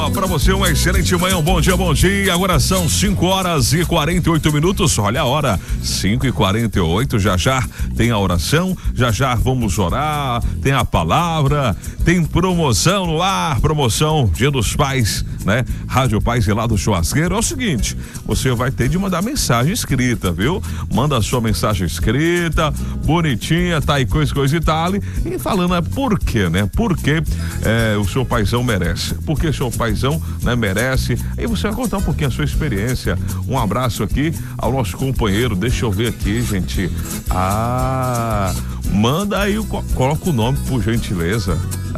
Para você uma excelente manhã, um bom dia. Agora são 5h48. Olha a hora, 5h48. Já tem a oração, já vamos orar. Tem a palavra, tem promoção no ar, promoção Dia dos Pais, né? Rádio Pais e lá do Churrasqueiro. É o seguinte, você vai ter de mandar mensagem escrita, viu? Manda a sua mensagem escrita, bonitinha, tá aí, coisa e tal. E falando por quê, né? Por que o seu paizão merece? Porque o seu paizão, né, merece. Aí você vai contar um pouquinho a sua experiência. Um abraço aqui ao nosso companheiro. Deixa eu ver aqui, gente. Manda aí, coloca o nome, por gentileza.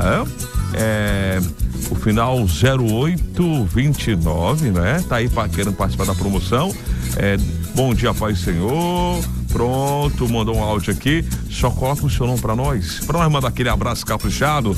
O final 0829, né? Tá aí querendo participar da promoção. Bom dia, Pai e Senhor. Pronto, mandou um áudio aqui. Só coloca o seu nome pra nós mandar aquele abraço caprichado.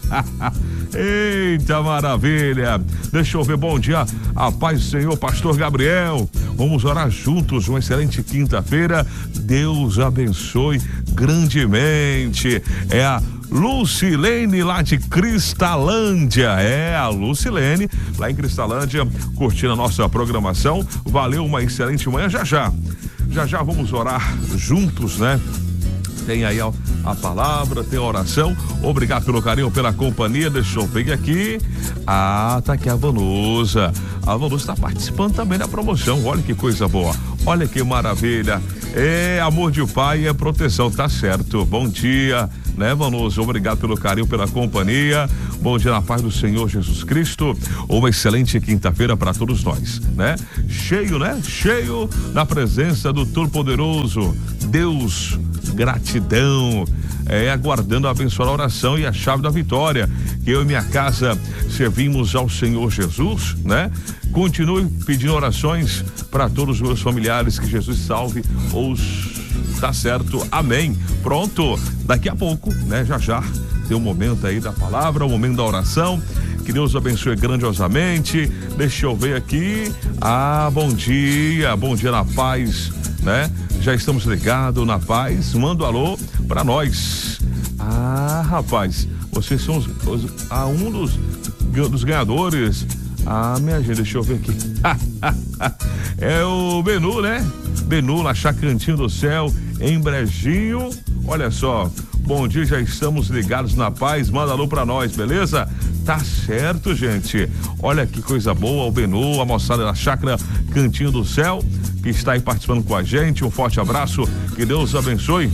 Eita maravilha. Deixa eu ver, bom dia, a paz do Senhor, pastor Gabriel. Vamos orar juntos, uma excelente quinta-feira. Deus abençoe grandemente. É a Lucilene lá de Cristalândia. A Lucilene lá em Cristalândia, curtindo a nossa programação. Valeu, uma excelente manhã. Já vamos orar juntos, né? Tem aí a palavra, tem a oração. Obrigado pelo carinho, pela companhia. Deixa eu ver aqui. Tá aqui a Vanusa. A Vanusa está participando também da promoção. Olha que coisa boa. Olha que maravilha. Amor de pai, é proteção, tá certo. Bom dia, né, Vanusa? Obrigado pelo carinho, pela companhia. Bom dia na paz do Senhor Jesus Cristo. Uma excelente quinta-feira para todos nós, né? Cheio, né? Cheio da presença do Todo-Poderoso. Deus, gratidão. Aguardando a abençoada oração e a chave da vitória. Que eu e minha casa servimos ao Senhor Jesus, né? Continue pedindo orações para todos os meus familiares, que Jesus salve os... Tá certo, amém. Pronto, daqui a pouco, né? Já tem um momento aí da palavra, um momento da oração. Que Deus abençoe grandiosamente. Deixa eu ver aqui. Bom dia na paz, né? Já estamos ligados na paz. Manda um alô pra nós. Rapaz, vocês são um dos ganhadores. Minha gente, deixa eu ver aqui. É o Benu, né? Benu, na Chacantinho do Céu, em Brejinho. Olha só, bom dia, já estamos ligados na paz. Manda alô pra nós, beleza? Tá certo, gente. Olha que coisa boa, o Benu, a moçada da Chácara Cantinho do Céu, que está aí participando com a gente. Um forte abraço, que Deus abençoe.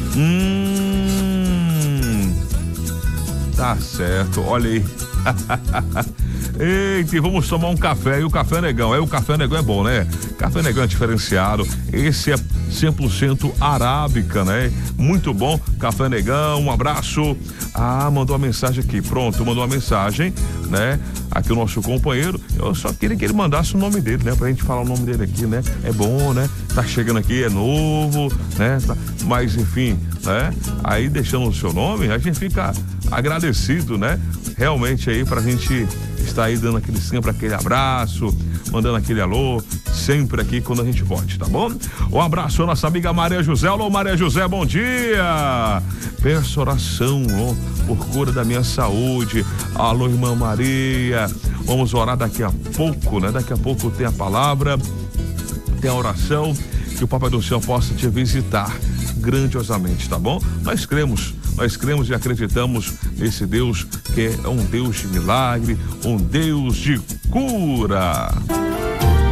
Tá certo, olha aí. Eita, vamos tomar um café. E o café negão, o café negão é bom, né? Café negão é diferenciado. Esse é 100% arábica, né? Muito bom, café negão, um abraço. Mandou uma mensagem aqui, pronto, mandou uma mensagem, né? Aqui o nosso companheiro, eu só queria que ele mandasse o nome dele, né? Pra gente falar o nome dele aqui, né? É bom, né? Tá chegando aqui, é novo, né? Mas enfim, né? Aí deixando o seu nome, a gente fica agradecido, né? Realmente aí pra gente estar aí dando sempre aquele abraço, mandando aquele alô, sempre aqui quando a gente pode, tá bom? Um abraço à nossa amiga Maria José. Alô, Maria José, bom dia! Peço oração por cura da minha saúde. Alô, irmã Maria. Vamos orar daqui a pouco, né? Daqui a pouco tem a palavra, tem a oração, que o Papai do Céu possa te visitar grandiosamente, tá bom? Nós cremos e acreditamos nesse Deus que é um Deus de milagre, um Deus de cura.